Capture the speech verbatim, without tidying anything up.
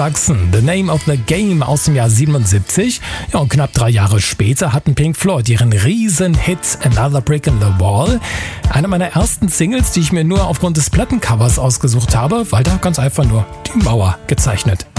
The Name of the Game aus dem Jahr siebenundsiebzig. Ja, und knapp drei Jahre später hatten Pink Floyd ihren Riesen-Hit Another Brick in the Wall. Eine meiner ersten Singles, die ich mir nur aufgrund des Plattencovers ausgesucht habe, weil da ganz einfach nur die Mauer gezeichnet